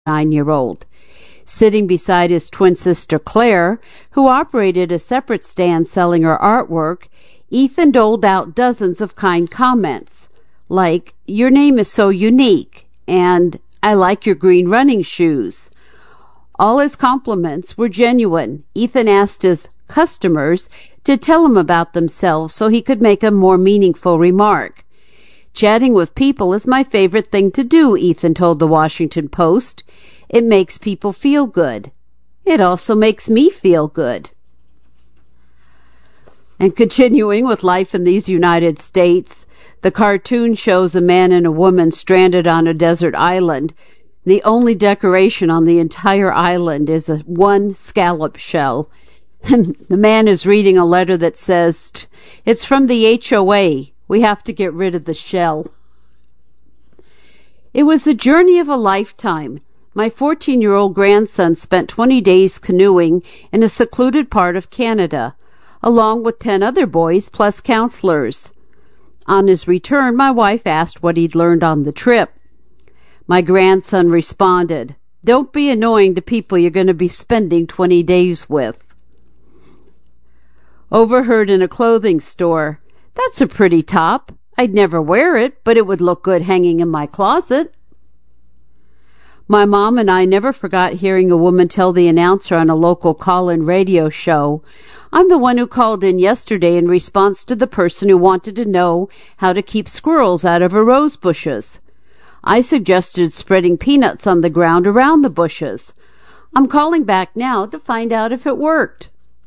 9-year-old. Sitting beside his twin sister Claire, who operated a separate stand selling her artwork, Ethan doled out dozens of kind comments, like, "Your name is so unique," and "I like your green running shoes." All his compliments were genuine. Ethan asked his customers to tell him about themselves so he could make a more meaningful remark. "Chatting with people is my favorite thing to do," Ethan told the Washington Post. "It makes people feel good. It also makes me feel good." And continuing with life in these United States, the cartoon shows a man and a woman stranded on a desert island. The only decoration on the entire island is one scallop shell. And the man is reading a letter that says, "It's from the HOA. We have to get rid of the shell." It was the journey of a lifetime. My 14-year-old grandson spent 20 days canoeing in a secluded part of Canada, along with 10 other boys plus counselors. On his return, my wife asked what he'd learned on the trip. My grandson responded, "Don't be annoying to people you're going to be spending 20 days with." Overheard in a clothing store, "That's a pretty top. I'd never wear it, but it would look good hanging in my closet." My mom and I never forgot hearing a woman tell the announcer on a local call-in radio show, "I'm the one who called in yesterday in response to the person who wanted to know how to keep squirrels out of her rose bushes. I suggested spreading peanuts on the ground around the bushes. I'm calling back now to find out if it worked."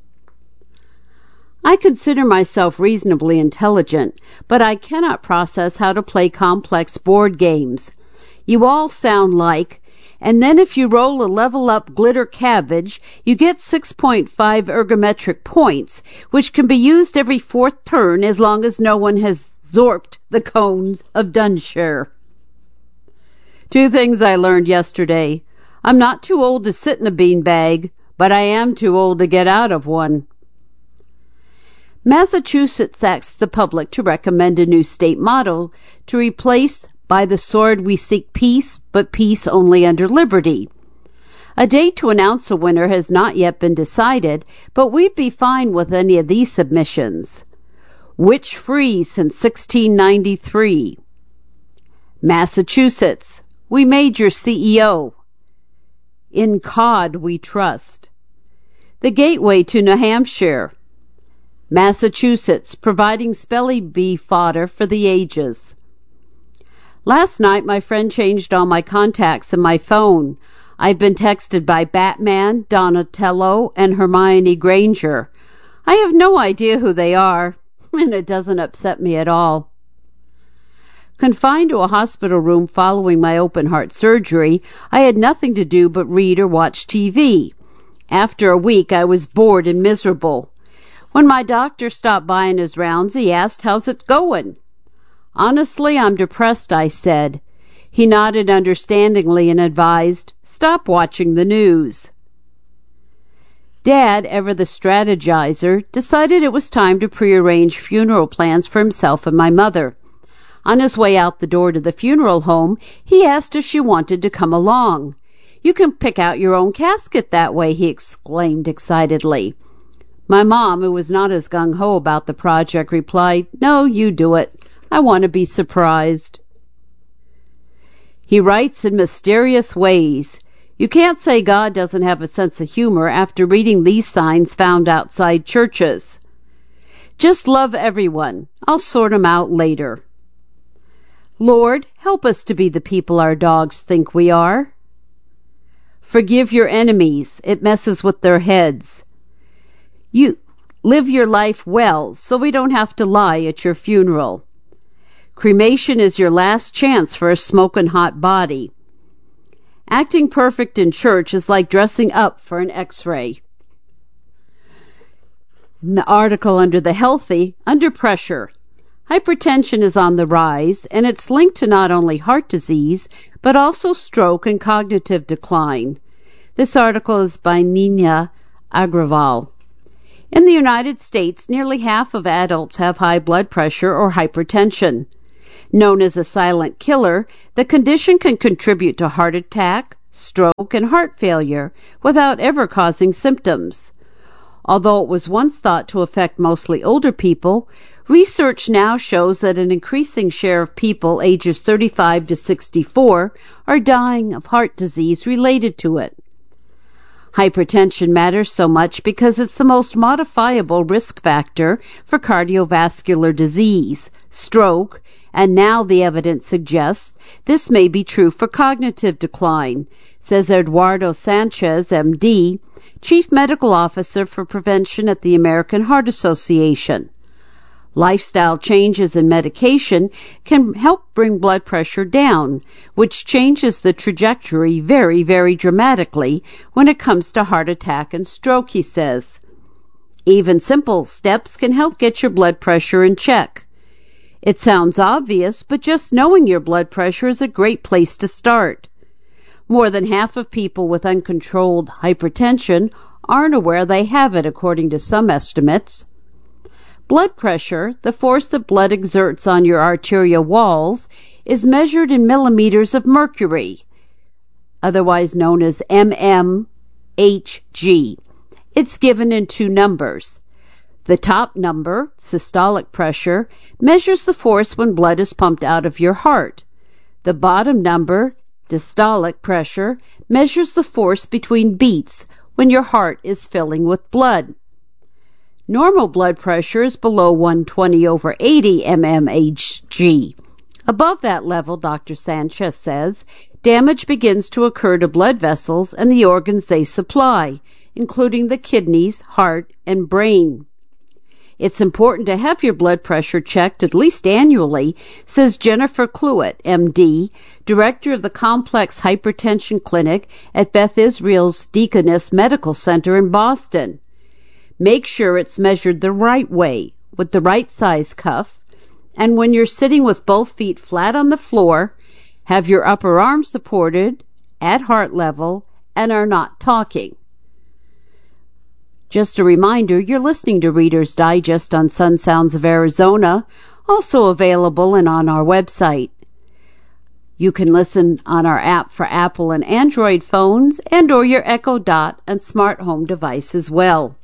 I consider myself reasonably intelligent, but I cannot process how to play complex board games. You all sound like, and then if you roll a level-up glitter cabbage, you get 6.5 ergometric points, which can be used every fourth turn as long as no one has zorped the cones of Dunshire. 2 things I learned yesterday. I'm not too old to sit in a beanbag, but I am too old to get out of one. Massachusetts asks the public to recommend a new state motto to replace "By the sword we seek peace, but peace only under liberty." A date to announce a winner has not yet been decided, but we'd be fine with any of these submissions. "Witch free since 1693. Massachusetts, we made your CEO. In cod we trust. The gateway to New Hampshire. Massachusetts, providing spelling bee fodder for the ages. Last night, my friend changed all my contacts in my phone. I've been texted by Batman, Donatello, and Hermione Granger. I have no idea who they are, and it doesn't upset me at all. Confined to a hospital room following my open-heart surgery, I had nothing to do but read or watch TV. After a week, I was bored and miserable. When my doctor stopped by in his rounds, he asked, "How's it going?" "Honestly, I'm depressed," I said. He nodded understandingly and advised, "Stop watching the news." Dad, ever the strategizer, decided it was time to prearrange funeral plans for himself and my mother. On his way out the door to the funeral home, he asked if she wanted to come along. "You can pick out your own casket that way," he exclaimed excitedly. My mom, who was not as gung-ho about the project, replied, "No, you do it. I want to be surprised." He writes in mysterious ways. You can't say God doesn't have a sense of humor after reading these signs found outside churches. "Just love everyone. I'll sort 'em out later." Lord, help us to be the people our dogs think we are. Forgive your enemies. It messes with their heads. You live your life well, so we don't have to lie at your funeral. Cremation is your last chance for a smoking hot body. Acting perfect in church is like dressing up for an X-ray. In the article under the healthy, under pressure. Hypertension is on the rise, and it's linked to not only heart disease, but also stroke and cognitive decline. This article is by Nina Agrawal. In the United States, nearly half of adults have high blood pressure or hypertension. Known as a silent killer, the condition can contribute to heart attack, stroke, and heart failure without ever causing symptoms. Although it was once thought to affect mostly older people, research now shows that an increasing share of people ages 35 to 64 are dying of heart disease related to it. Hypertension matters so much because it's the most modifiable risk factor for cardiovascular disease, stroke, and now the evidence suggests this may be true for cognitive decline, says Eduardo Sanchez, MD, Chief Medical Officer for Prevention at the American Heart Association. Lifestyle changes and medication can help bring blood pressure down, which changes the trajectory very, very dramatically when it comes to heart attack and stroke, he says. Even simple steps can help get your blood pressure in check. It sounds obvious, but just knowing your blood pressure is a great place to start. More than half of people with uncontrolled hypertension aren't aware they have it, according to some estimates. Blood pressure, the force that blood exerts on your arterial walls, is measured in millimeters of mercury, otherwise known as mmHg. It's given in two numbers. The top number, systolic pressure, measures the force when blood is pumped out of your heart. The bottom number, diastolic pressure, measures the force between beats when your heart is filling with blood. Normal blood pressure is below 120/80 mmHg. Above that level, Dr. Sanchez says, damage begins to occur to blood vessels and the organs they supply, including the kidneys, heart, and brain. It's important to have your blood pressure checked at least annually, says Jennifer Cluett, MD, director of the Complex Hypertension Clinic at Beth Israel's Deaconess Medical Center in Boston. Make sure it's measured the right way, with the right size cuff, and when you're sitting with both feet flat on the floor, have your upper arm supported at heart level and are not talking. Just a reminder, you're listening to Reader's Digest on Sun Sounds of Arizona, also available and on our website. You can listen on our app for Apple and Android phones and or your Echo Dot and smart home device as well.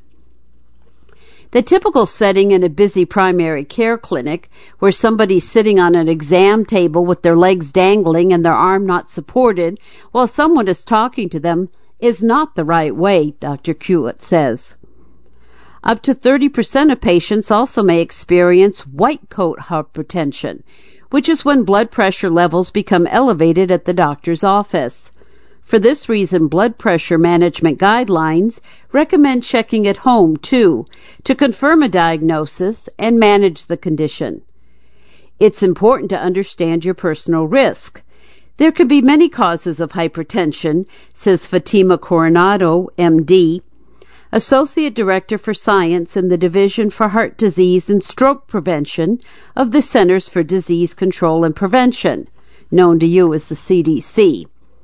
The typical setting in a busy primary care clinic where somebody's sitting on an exam table with their legs dangling and their arm not supported while someone is talking to them is not the right way, Dr. Cluett says. Up to 30% of patients also may experience white coat hypertension, which is when blood pressure levels become elevated at the doctor's office. For this reason, blood pressure management guidelines recommend checking at home, too, to confirm a diagnosis and manage the condition. It's important to understand your personal risk. There could be many causes of hypertension, says Fatima Coronado, MD, Associate Director for Science in the Division for Heart Disease and Stroke Prevention of the Centers for Disease Control and Prevention, known to you as the CDC.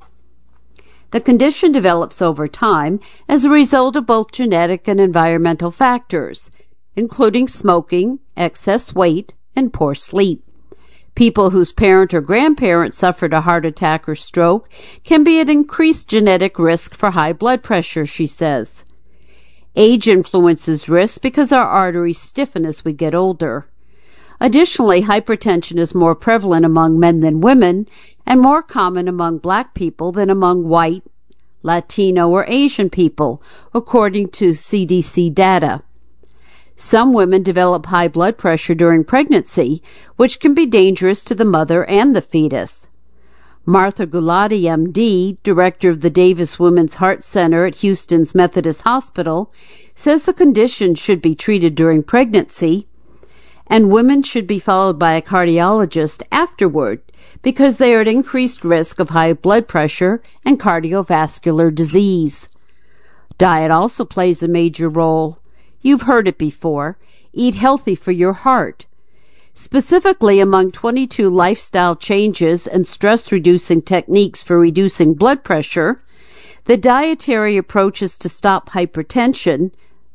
The condition develops over time as a result of both genetic and environmental factors, including smoking, excess weight, and poor sleep. People whose parent or grandparent suffered a heart attack or stroke can be at increased genetic risk for high blood pressure, she says. Age influences risk because our arteries stiffen as we get older. Additionally, hypertension is more prevalent among men than women and more common among black people than among white, Latino, or Asian people, according to CDC data. Some women develop high blood pressure during pregnancy, which can be dangerous to the mother and the fetus. Martha Gulati, MD, director of the Davis Women's Heart Center at Houston's Methodist Hospital, says the condition should be treated during pregnancy, and women should be followed by a cardiologist afterward because they are at increased risk of high blood pressure and cardiovascular disease. Diet also plays a major role. You've heard it before. Eat healthy for your heart. Specifically, among 22 lifestyle changes and stress-reducing techniques for reducing blood pressure, the dietary approaches to stop hypertension,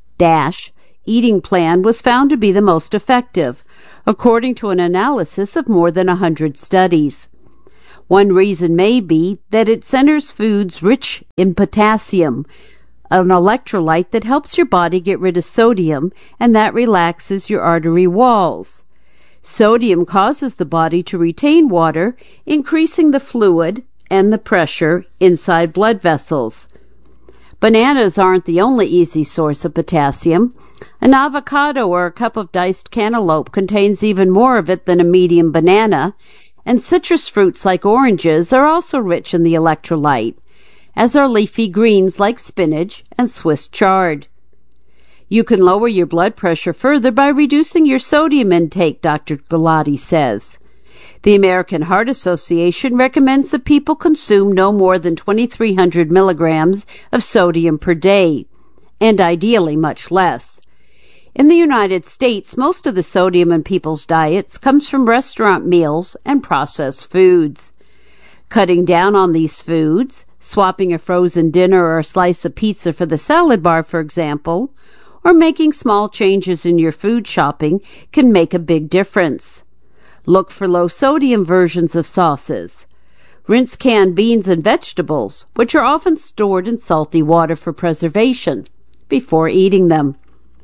eating plan was found to be the most effective, according to an analysis of more than 100 studies. One reason may be that it centers foods rich in potassium, an electrolyte that helps your body get rid of sodium and that relaxes your artery walls. Sodium causes the body to retain water, increasing the fluid and the pressure inside blood vessels. Bananas aren't the only easy source of potassium. An avocado or a cup of diced cantaloupe contains even more of it than a medium banana, and citrus fruits like oranges are also rich in the electrolyte, as are leafy greens like spinach and Swiss chard. You can lower your blood pressure further by reducing your sodium intake, Dr. Galati says. The American Heart Association recommends that people consume no more than 2,300 milligrams of sodium per day, and ideally much less. In the United States, most of the sodium in people's diets comes from restaurant meals and processed foods. Cutting down on these foods, swapping a frozen dinner or a slice of pizza for the salad bar, for example, or making small changes in your food shopping can make a big difference. Look for low-sodium versions of sauces. Rinse canned beans and vegetables, which are often stored in salty water for preservation, before eating them.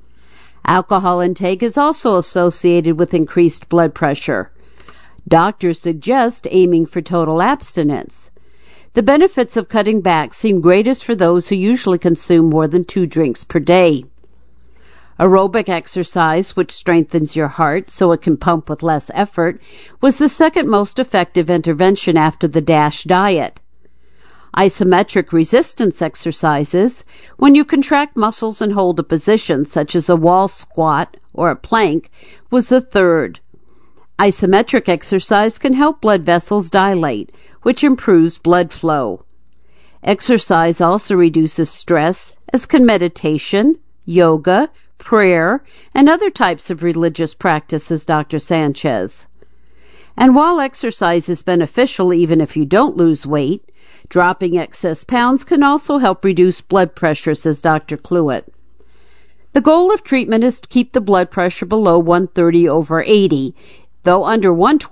Alcohol intake is also associated with increased blood pressure. Doctors suggest aiming for total abstinence. The benefits of cutting back seem greatest for those who usually consume more than 2 drinks per day. Aerobic exercise, which strengthens your heart so it can pump with less effort, was the second most effective intervention after the DASH diet. Isometric resistance exercises, when you contract muscles and hold a position such as a wall squat or a plank, was the third. Isometric exercise can help blood vessels dilate, which improves blood flow. Exercise also reduces stress, as can meditation, yoga, prayer, and other types of religious practices, Dr. Sanchez. And while exercise is beneficial even if you don't lose weight, dropping excess pounds can also help reduce blood pressure, says Dr. Cluett. The goal of treatment is to keep the blood pressure below 130/80, though under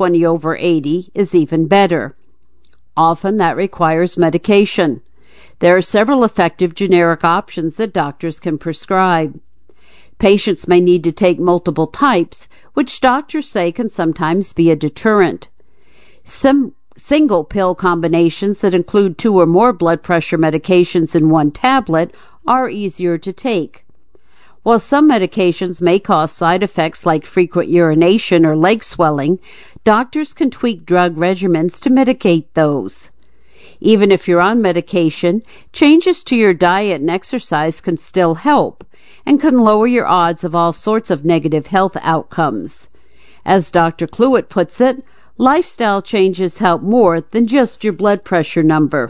120/80 is even better. Often that requires medication. There are several effective generic options that doctors can prescribe. Patients may need to take multiple types, which doctors say can sometimes be a deterrent. Some single pill combinations that include 2 or more blood pressure medications in one tablet are easier to take. While some medications may cause side effects like frequent urination or leg swelling, doctors can tweak drug regimens to mitigate those. Even if you're on medication, changes to your diet and exercise can still help and can lower your odds of all sorts of negative health outcomes. As Dr. Cluett puts it, lifestyle changes help more than just your blood pressure number.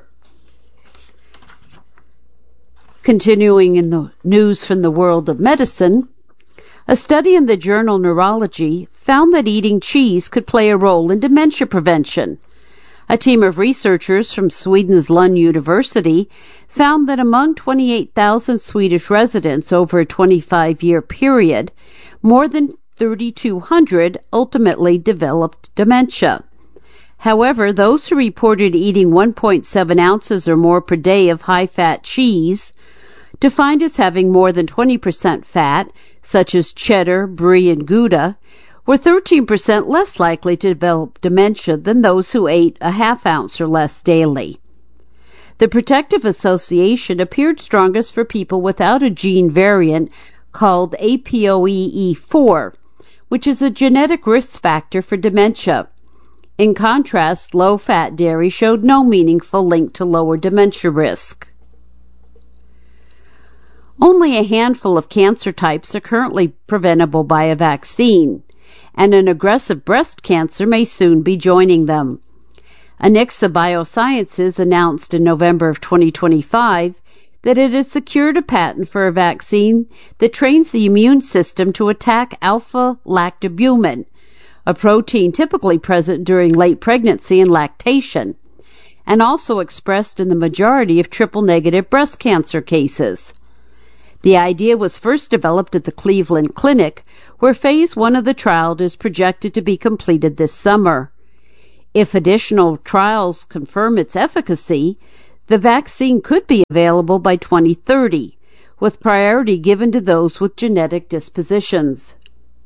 Continuing in the news from the world of medicine, a study in the journal Neurology found that eating cheese could play a role in dementia prevention. A team of researchers from Sweden's Lund University found that among 28,000 Swedish residents over a 25-year period, more than 3,200 ultimately developed dementia. However, those who reported eating 1.7 ounces or more per day of high-fat cheese, defined as having more than 20% fat, such as cheddar, brie, and Gouda, were 13% less likely to develop dementia than those who ate a half ounce or less daily. The protective association appeared strongest for people without a gene variant called APOE4, which is a genetic risk factor for dementia. In contrast, low-fat dairy showed no meaningful link to lower dementia risk. Only a handful of cancer types are currently preventable by a vaccine, and an aggressive breast cancer may soon be joining them. Anixa Biosciences announced in November of 2025 that it has secured a patent for a vaccine that trains the immune system to attack alpha-lactalbumin, a protein typically present during late pregnancy and lactation, and also expressed in the majority of triple-negative breast cancer cases. The idea was first developed at the Cleveland Clinic, where Phase 1 of the trial is projected to be completed this summer. If additional trials confirm its efficacy, the vaccine could be available by 2030, with priority given to those with genetic dispositions.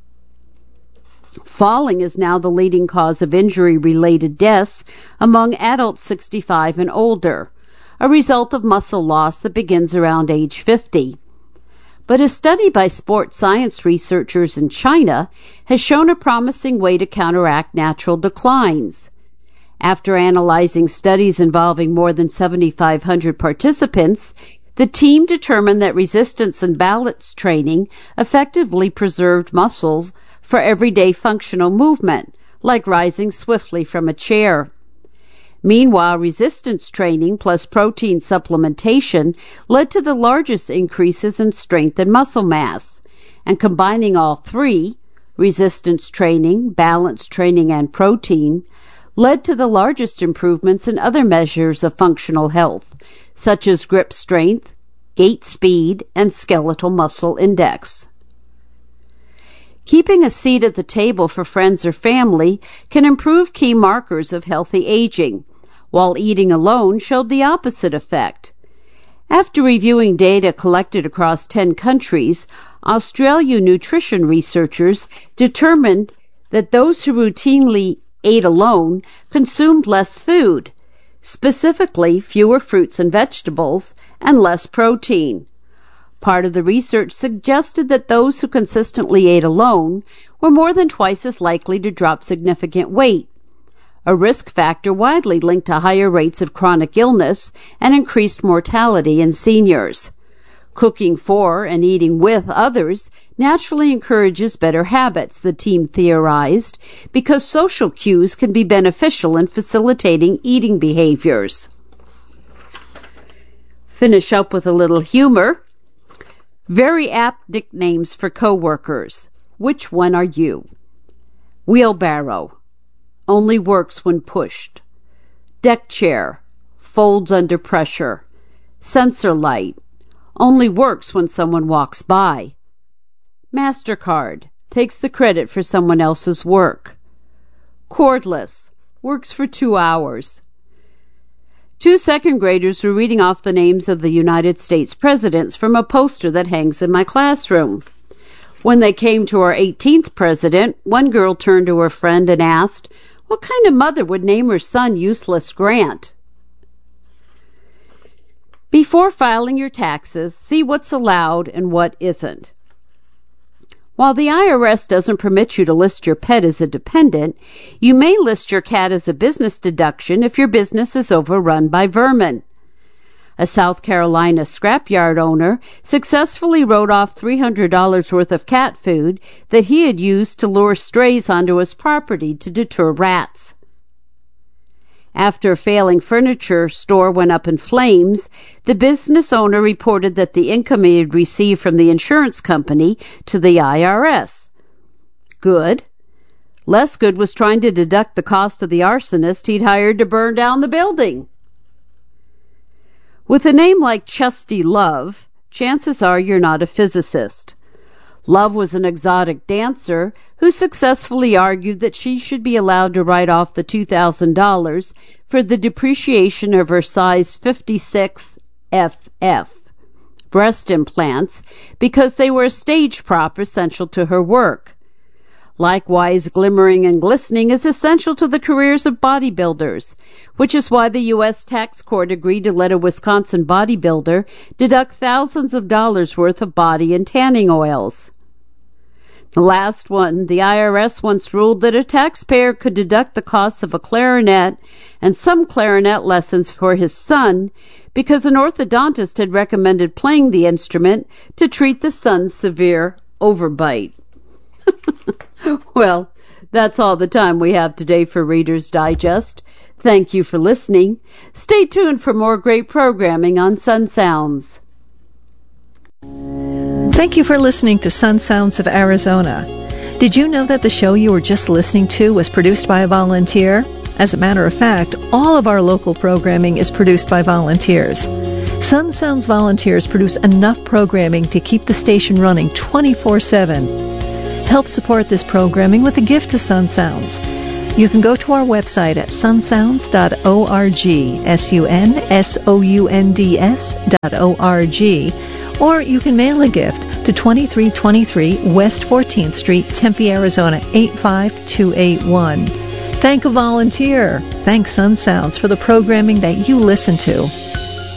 Falling is now the leading cause of injury-related deaths among adults 65 and older, a result of muscle loss that begins around age 50. But a study by sports science researchers in China has shown a promising way to counteract natural declines. After analyzing studies involving more than 7,500 participants, the team determined that resistance and balance training effectively preserved muscles for everyday functional movement, like rising swiftly from a chair. Meanwhile, resistance training plus protein supplementation led to the largest increases in strength and muscle mass, and combining all three, resistance training, balance training, and protein, led to the largest improvements in other measures of functional health, such as grip strength, gait speed, and skeletal muscle index. Keeping a seat at the table for friends or family can improve key markers of healthy aging, while eating alone showed the opposite effect. After reviewing data collected across 10 countries, Australian nutrition researchers determined that those who routinely ate alone consumed less food, specifically fewer fruits and vegetables and less protein. Part of the research suggested that those who consistently ate alone were more than twice as likely to drop significant weight, a risk factor widely linked to higher rates of chronic illness and increased mortality in seniors. Cooking for and eating with others naturally encourages better habits, the team theorized, because social cues can be beneficial in facilitating eating behaviors. Finish up with a little humor. Very apt nicknames for coworkers. Which one are you? Wheelbarrow. Only works when pushed. Deck chair. Folds under pressure. Sensor light. Only works when someone walks by. MasterCard. Takes the credit for someone else's work. Cordless. Works for 2 hours. 2 second graders were reading off the names of the United States presidents from a poster that hangs in my classroom. When they came to our 18th president, one girl turned to her friend and asked, "What kind of mother would name her son Useless Grant?" Before filing your taxes, see what's allowed and what isn't. While the IRS doesn't permit you to list your pet as a dependent, you may list your cat as a business deduction if your business is overrun by vermin. A South Carolina scrapyard owner successfully wrote off $300 worth of cat food that he had used to lure strays onto his property to deter rats. After a failing furniture store went up in flames, the business owner reported that the income he had received from the insurance company to the IRS. Good. Less good was trying to deduct the cost of the arsonist he'd hired to burn down the building. With a name like Chesty Love, chances are you're not a physicist. Love was an exotic dancer who successfully argued that she should be allowed to write off the $2,000 for the depreciation of her size 56 FF breast implants because they were a stage prop essential to her work. Likewise, glimmering and glistening is essential to the careers of bodybuilders, which is why the U.S. tax court agreed to let a Wisconsin bodybuilder deduct thousands of dollars worth of body and tanning oils. The last one, the IRS once ruled that a taxpayer could deduct the costs of a clarinet and some clarinet lessons for his son because an orthodontist had recommended playing the instrument to treat the son's severe overbite. Well, that's all the time we have today for Reader's Digest. Thank you for listening. Stay tuned for more great programming on Sun Sounds. Thank you for listening to Sun Sounds of Arizona. Did you know that the show you were just listening to was produced by a volunteer? As a matter of fact, all of our local programming is produced by volunteers. Sun Sounds volunteers produce enough programming to keep the station running 24/7. Help support this programming with a gift to Sun Sounds. You can go to our website at sunsounds.org, sunsounds.org, or you can mail a gift to 2323 West 14th Street, Tempe, Arizona 85281. Thank a volunteer. Thank Sun Sounds for the programming that you listen to.